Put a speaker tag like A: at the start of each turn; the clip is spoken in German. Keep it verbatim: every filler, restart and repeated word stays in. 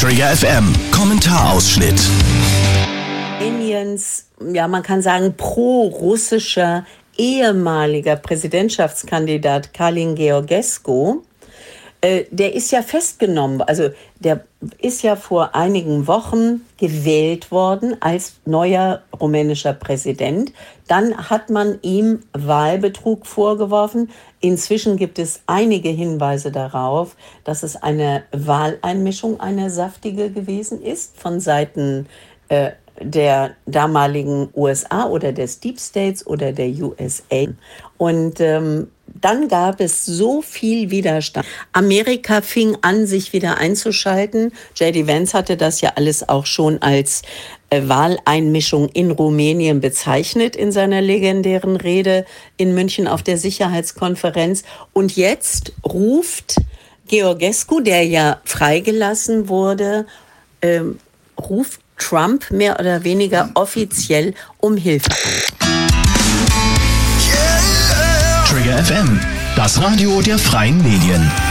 A: Trigger F M, Kommentarausschnitt.
B: Rumäniens, ja, man kann sagen, pro-russischer ehemaliger Präsidentschaftskandidat Calin Georgescu, äh, der ist ja festgenommen, also der ist ja vor einigen Wochen gewählt worden als neuer rumänischer Präsident. Dann hat man ihm Wahlbetrug vorgeworfen. Inzwischen gibt es einige Hinweise darauf, dass es eine Wahleinmischung, eine saftige gewesen ist von Seiten äh, der damaligen U S A oder des Deep States oder der U S A. Und ähm, dann gab es so viel Widerstand. Amerika fing an, sich wieder einzuschalten. J D Vance hatte das ja alles auch schon als äh, Wahleinmischung in Rumänien bezeichnet in seiner legendären Rede in München auf der Sicherheitskonferenz. Und jetzt ruft Georgescu, der ja freigelassen wurde, ähm, ruft Trump mehr oder weniger offiziell um Hilfe.
A: Trigger F M, das Radio der freien Medien.